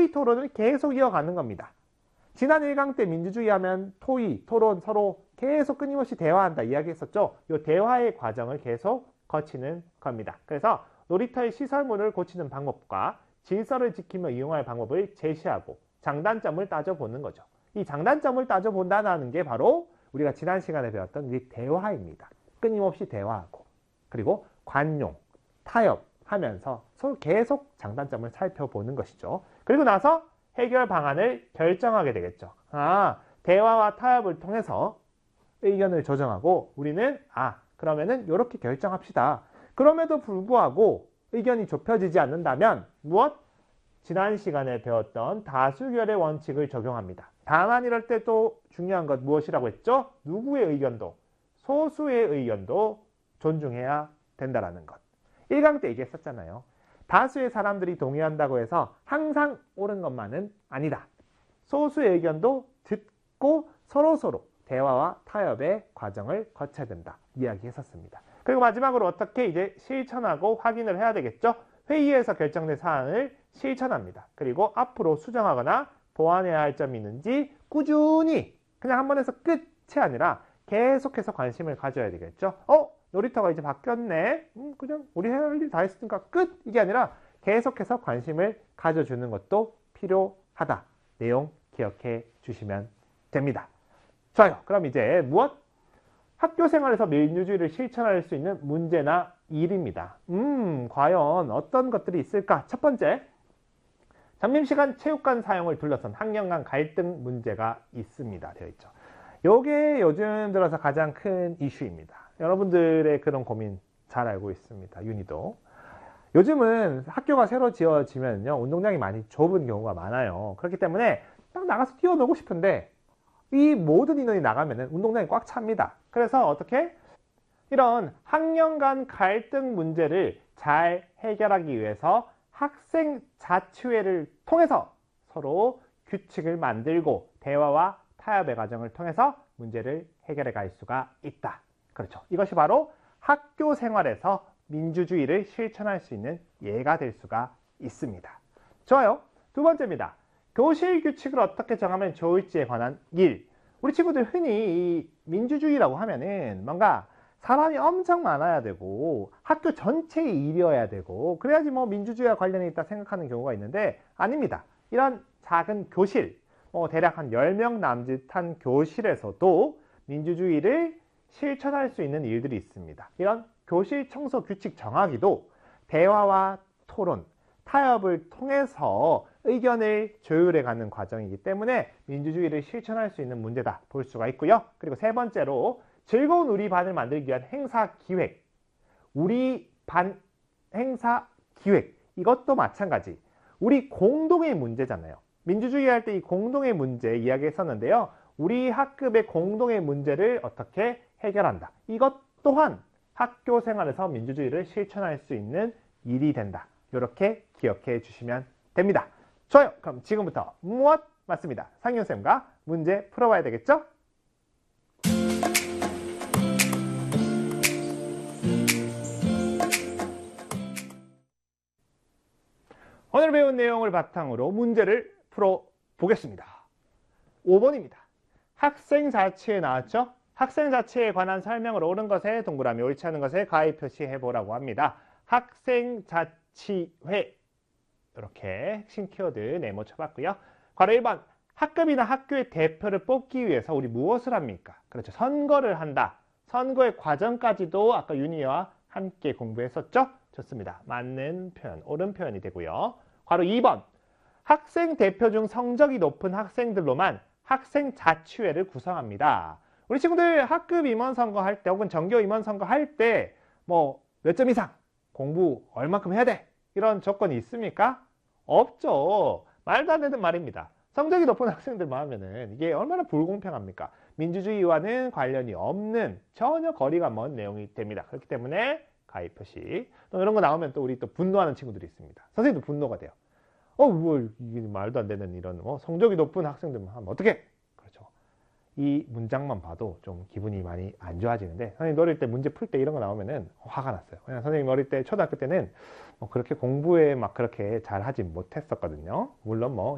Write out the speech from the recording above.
토의 토론을 계속 이어가는 겁니다. 지난 1강 때 민주주의 하면 토의, 토론 서로 계속 끊임없이 대화한다 이야기했었죠. 이 대화의 과정을 계속 거치는 겁니다. 그래서 놀이터의 시설물을 고치는 방법과 질서를 지키며 이용할 방법을 제시하고 장단점을 따져보는 거죠. 이 장단점을 따져본다는 게 바로 우리가 지난 시간에 배웠던 이 대화입니다. 끊임없이 대화하고 그리고 관용, 타협하면서 서로 계속 장단점을 살펴보는 것이죠. 그리고 나서 해결 방안을 결정하게 되겠죠. 대화와 타협을 통해서 의견을 조정하고 우리는 그러면은 이렇게 결정합시다. 그럼에도 불구하고 의견이 좁혀지지 않는다면 무엇? 지난 시간에 배웠던 다수결의 원칙을 적용합니다. 다만 이럴 때 또 중요한 것 무엇이라고 했죠? 누구의 의견도, 소수의 의견도 존중해야 된다는 것. 1강 때 얘기했었잖아요. 다수의 사람들이 동의한다고 해서 항상 옳은 것만은 아니다. 소수의 의견도 듣고 서로서로 대화와 타협의 과정을 거쳐야 된다. 이야기했었습니다. 그리고 마지막으로 어떻게 이제 실천하고 확인을 해야 되겠죠? 회의에서 결정된 사안을 실천합니다. 그리고 앞으로 수정하거나 보완해야 할 점이 있는지 꾸준히 그냥 한 번 해서 끝이 아니라 계속해서 관심을 가져야 되겠죠? 놀이터가 이제 바뀌었네. 그냥 우리 해야 할 일 다 했으니까 끝! 이게 아니라 계속해서 관심을 가져주는 것도 필요하다. 내용 기억해 주시면 됩니다. 좋아요. 그럼 이제 무엇? 학교 생활에서 민주주의를 실천할 수 있는 문제나 일입니다. 과연 어떤 것들이 있을까? 첫 번째, 점심시간 체육관 사용을 둘러싼 학년 간 갈등 문제가 있습니다. 되어 있죠. 요게 요즘 들어서 가장 큰 이슈입니다. 여러분들의 그런 고민 잘 알고 있습니다. 윤희도. 요즘은 학교가 새로 지어지면요, 운동장이 많이 좁은 경우가 많아요. 그렇기 때문에 딱 나가서 뛰어놀고 싶은데 이 모든 인원이 나가면은 운동장이 꽉 찹니다. 그래서 어떻게? 이런 학년 간 갈등 문제를 잘 해결하기 위해서 학생 자치회를 통해서 서로 규칙을 만들고 대화와 타협의 과정을 통해서 문제를 해결해 갈 수가 있다. 그렇죠. 이것이 바로 학교 생활에서 민주주의를 실천할 수 있는 예가 될 수가 있습니다. 좋아요. 두 번째입니다. 교실 규칙을 어떻게 정하면 좋을지에 관한 일. 우리 친구들 흔히 이 민주주의라고 하면은 뭔가 사람이 엄청 많아야 되고 학교 전체의 일이어야 되고 그래야지 뭐 민주주의와 관련이 있다 생각하는 경우가 있는데 아닙니다. 이런 작은 교실, 대략 한 10명 남짓한 교실에서도 민주주의를 실천할 수 있는 일들이 있습니다. 이런 교실 청소 규칙 정하기도 대화와 토론, 타협을 통해서 의견을 조율해가는 과정이기 때문에 민주주의를 실천할 수 있는 문제다 볼 수가 있고요. 그리고 세 번째로 즐거운 우리 반을 만들기 위한 행사 기획, 우리 반 행사 기획, 이것도 마찬가지. 우리 공동의 문제잖아요. 민주주의 할 때 이 공동의 문제 이야기했었는데요. 우리 학급의 공동의 문제를 어떻게 해결한다. 이것 또한 학교 생활에서 민주주의를 실천할 수 있는 일이 된다. 이렇게 기억해 주시면 됩니다. 좋아요. 그럼 지금부터 무엇? 맞습니다. 상윤쌤과 문제 풀어봐야 되겠죠? 오늘 배운 내용을 바탕으로 문제를 풀어보겠습니다. 5번입니다. 학생 자치회 나왔죠? 학생 자치회에 관한 설명을 옳은 것에 동그라미, 옳지 않은 것에 가위 표시해보라고 합니다. 학생 자치회, 이렇게 핵심 키워드 네모 쳐봤고요. 괄호 1번, 학급이나 학교의 대표를 뽑기 위해서 우리 무엇을 합니까? 그렇죠. 선거를 한다. 선거의 과정까지도 아까 윤희와 함께 공부했었죠? 좋습니다. 맞는 표현, 옳은 표현이 되고요. 괄호 2번, 학생 대표 중 성적이 높은 학생들로만 학생 자치회를 구성합니다. 우리 친구들 학급 임원 선거 할 때 혹은 전교 임원 선거 할 때 뭐 몇 점 이상 공부 얼마큼 해야 돼? 이런 조건이 있습니까? 없죠. 말도 안 되는 말입니다. 성적이 높은 학생들만 하면은 이게 얼마나 불공평합니까? 민주주의와는 관련이 없는 전혀 거리가 먼 내용이 됩니다. 그렇기 때문에 가위 표시. 또 이런 거 나오면 또 우리 또 분노하는 친구들이 있습니다. 선생님도 분노가 돼요. 뭘 이게 말도 안 되는 이런 성적이 높은 학생들만 하면 어떻게? 그렇죠. 이 문장만 봐도 좀 기분이 많이 안 좋아지는데 선생님 어릴 때 문제 풀 때 이런 거 나오면은 화가 났어요. 그냥 선생님 어릴 때 초등학교 때는 그렇게 공부에 막 그렇게 잘 하지 못했었거든요. 물론